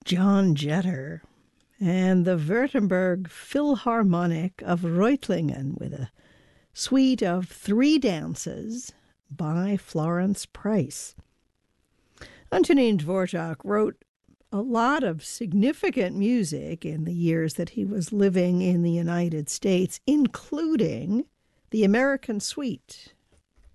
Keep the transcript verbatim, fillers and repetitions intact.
John Jetter and the Württemberg Philharmonic of Reutlingen with a suite of three dances by Florence Price. Antonin Dvorak wrote a lot of significant music in the years that he was living in the United States, including the American Suite